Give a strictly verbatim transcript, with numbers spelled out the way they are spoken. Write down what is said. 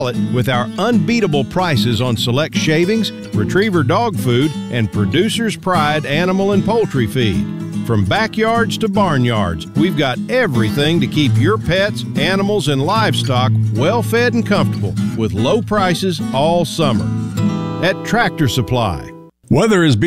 with our unbeatable prices on select shavings, retriever dog food, and Producer's Pride animal and poultry feed. From backyards to barnyards, we've got everything to keep your pets, animals, and livestock well fed and comfortable with low prices all summer. At Tractor Supply. Weather is